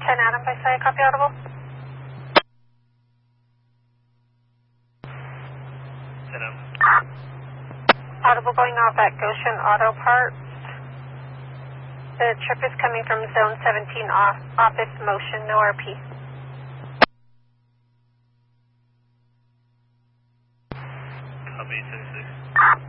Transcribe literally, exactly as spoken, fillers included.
ten Adam by side, copy audible. ten Adam. Audible going off at Goshen Auto Parts. The trip is coming from zone seventeen off, office motion, no R P. Copy, seventy-six.